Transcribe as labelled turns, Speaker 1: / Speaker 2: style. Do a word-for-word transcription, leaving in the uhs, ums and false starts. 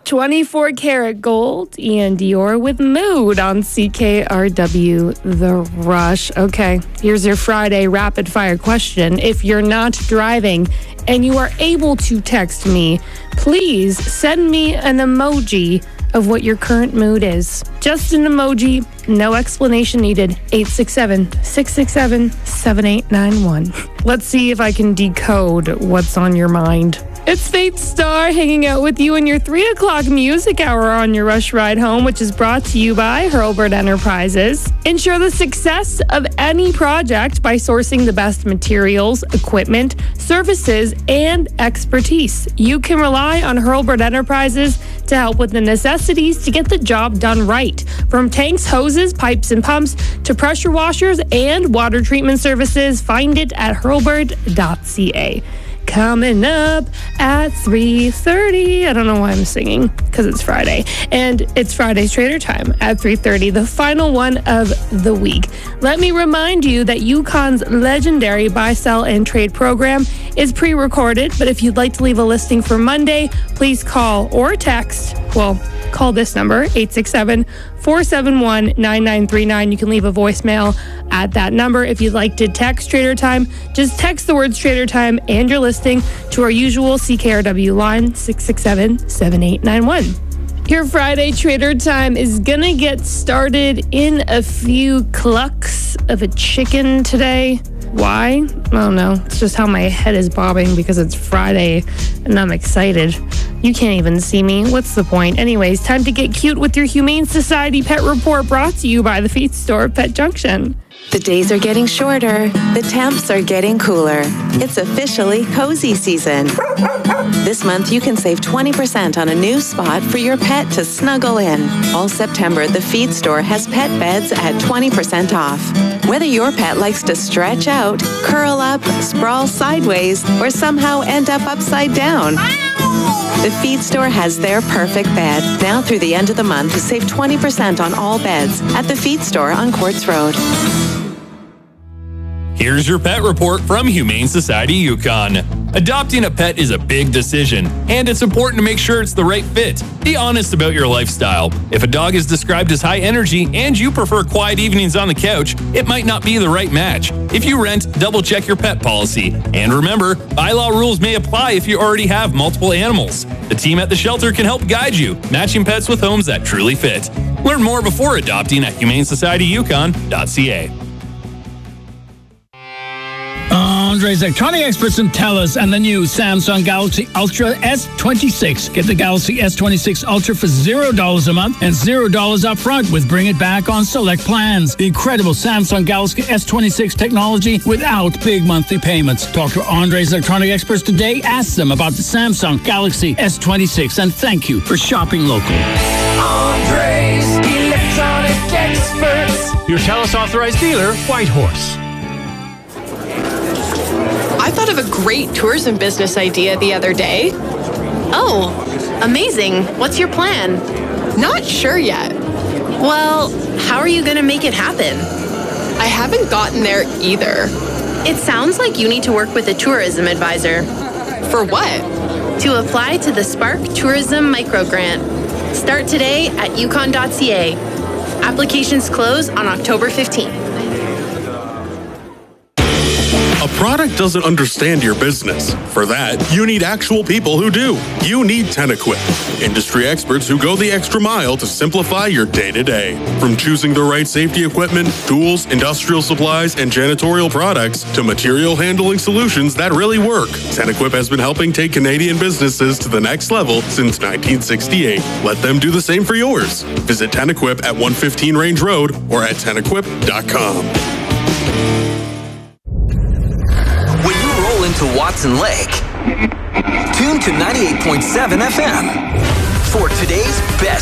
Speaker 1: twenty-four karat gold, Ian Dior with Mood on C K R W The Rush. Okay, here's your Friday rapid fire question. If you're not driving and you are able to text me, please send me an emoji of what your current mood is. Just an emoji, no explanation needed. eight six seven, six six seven, seven eight nine one. Let's see if I can decode what's on your mind. It's Faith Star hanging out with you in your three o'clock music hour on your Rush Ride Home, which is brought to you by Hurlburt Enterprises. Ensure the success of any project by sourcing the best materials, equipment, services, and expertise. You can rely on Hurlburt Enterprises to help with the necessities to get the job done right. From tanks, hoses, pipes, and pumps to pressure washers and water treatment services, find it at hurlburt dot c a. Coming up at three thirty. I don't know why I'm singing, because it's Friday. And it's Friday's Trader Time at three thirty, the final one of the week. Let me remind you that UConn's legendary buy, sell, and trade program is pre-recorded, but if you'd like to leave a listing for Monday, please call or text. Well, call this number, eight six seven, four seven one, nine nine three nine. You can leave a voicemail at that number. If you'd like to text Trader Time, just text the words Trader Time and your listing to our usual C K R W line, six six seven, seven eight nine one. Your Friday Trader Time is gonna get started in a few clucks of a chicken today. Why? I don't know. It's just how my head is bobbing because it's Friday and I'm excited. You can't even see me. What's the point? Anyways, time to get cute with your Humane Society Pet Report, brought to you by the Feed Store Pet Junction.
Speaker 2: The days are getting shorter. The temps are getting cooler. It's officially cozy season. This month, you can save twenty percent on a new spot for your pet to snuggle in. All September, the Feed Store has pet beds at twenty percent off. Whether your pet likes to stretch out, curl up, sprawl sideways, or somehow end up upside down, the Feed Store has their perfect bed. Now through the end of the month, save twenty percent on all beds at the Feed Store on Quartz Road.
Speaker 3: Here's your pet report from Humane Society Yukon. Adopting a pet is a big decision, and it's important to make sure it's the right fit. Be honest about your lifestyle. If a dog is described as high energy and you prefer quiet evenings on the couch, it might not be the right match. If you rent, double check your pet policy. And remember, bylaw rules may apply if you already have multiple animals. The team at the shelter can help guide you, matching pets with homes that truly fit. Learn more before adopting at humane society yukon dot c a.
Speaker 4: Andre's Electronic Experts and TELUS and the new Samsung Galaxy Ultra S twenty-six. Get the Galaxy S twenty-six Ultra for zero dollars a month and zero dollars up front with Bring It Back on select plans. The incredible Samsung Galaxy S twenty-six technology without big monthly payments. Talk to Andre's Electronic Experts today. Ask them about the Samsung Galaxy S twenty-six and thank you for shopping local.
Speaker 5: Andre's Electronic Experts.
Speaker 6: Your TELUS authorized dealer, Whitehorse.
Speaker 7: I thought of a great tourism business idea the other day.
Speaker 8: Oh, amazing. What's your plan?
Speaker 7: Not sure yet.
Speaker 8: Well, how are you going to make it happen?
Speaker 7: I haven't gotten there either.
Speaker 8: It sounds like you need to work with a tourism advisor.
Speaker 7: For what?
Speaker 8: To apply to the Spark Tourism Microgrant. Start today at yukon dot c a. Applications close on October fifteenth.
Speaker 9: A product doesn't understand your business. For that, you need actual people who do. You need TenEquip, industry experts who go the extra mile to simplify your day-to-day. From choosing the right safety equipment, tools, industrial supplies, and janitorial products, to material handling solutions that really work, TenEquip has been helping take Canadian businesses to the next level since nineteen sixty-eight. Let them do the same for yours. Visit TenEquip at one fifteen Range Road or at ten equip dot com.
Speaker 10: To Watson Lake. Tune to ninety-eight point seven F M for today's best